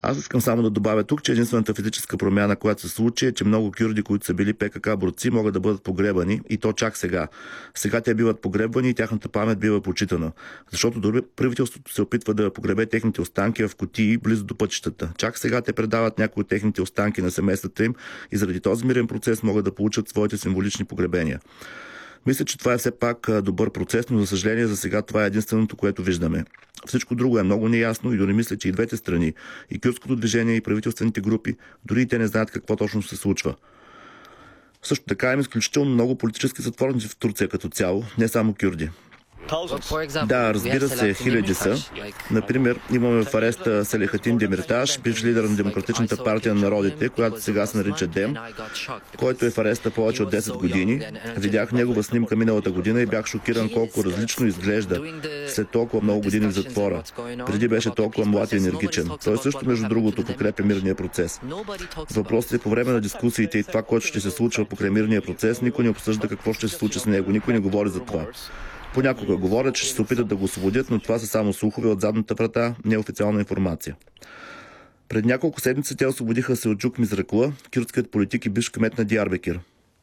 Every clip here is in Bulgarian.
Аз искам само да добавя тук, че единствената физическа промяна, която се случи, е, че много кюрди, които са били ПКК борци, могат да бъдат погребани, и то чак сега. Сега те биват погребани и тяхната памет бива почитана. Защото дори правителството се опитва да погребе техните останки в кутии близо до пътищата. Чак сега те предават някои от техните останки на семействата им и заради този мирен процес могат да получат своите символични погребения. Мисля, че това е все пак добър процес, но за съжаление за сега това е единственото, което виждаме. Всичко друго е много неясно и дори мисля, че и двете страни, и кюрдското движение, и правителствените групи, дори и те не знаят какво точно се случва. Също така има изключително много политически затворници в Турция като цяло, не само кюрди. Да, разбира се, хиляди са. Например, имаме в ареста Селехатин Демирташ, бивш лидер на Демократичната партия на народите, която сега се нарича ДЕМ, който е в ареста повече от 10 години. Видях негова снимка миналата година и бях шокиран колко различно изглежда след толкова много години в затвора. Преди беше толкова млад и енергичен. Той също, между другото, подкрепя мирния процес. Въпросът е по време на дискусиите и това, което ще се случва покрай мирния процес, никой не обсъжда какво ще се случи с него, никой не говори за това. Понякога говорят, че ще се опитат да го освободят, но това са само слухове от задната врата, неофициална информация. Пред няколко седмици те освободиха Селчук Мизракла, кюрдският политик и бивш кмет на Диарбекир.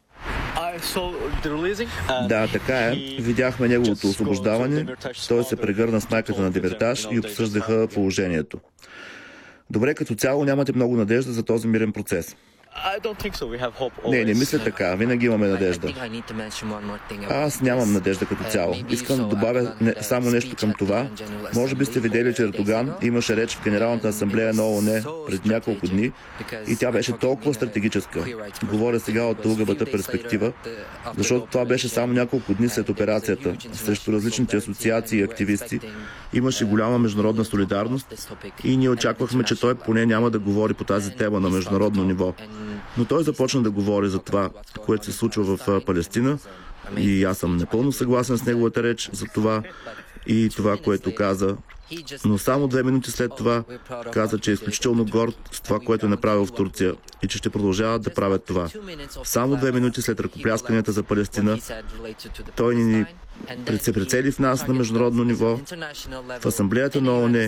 Да, така е. Видяхме неговото освобождаване. Той се прегърна с майката на Демирташ и обсъждаха положението. Добре, като цяло нямате много надежда за този мирен процес. Не мисля така. Винаги имаме надежда. Аз нямам надежда като цяло. Искам да добавя само нещо към това. Може би сте видели, че Ердоган имаше реч в Генералната асамблея на ООН пред няколко дни и тя беше толкова стратегическа. Говоря сега от ЛГБТ перспектива, защото това беше само няколко дни след операцията. Срещу различните асоциации и активисти имаше голяма международна солидарност и ние очаквахме, че той поне няма да говори по тази тема на международно ниво. Но той започна да говори за това, което се случва в Палестина, и аз съм напълно съгласен с неговата реч за това и това, което каза. Но само 2 минути след това каза, че е изключително горд с това, което е направил в Турция и че ще продължават да правят това. Само 2 минути след ръкоплясканията за Палестина, той ни се прицели в нас на международно ниво, в асамблеята на ООН,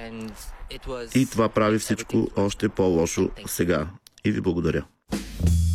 и това прави всичко още по-лошо сега. И ви благодаря.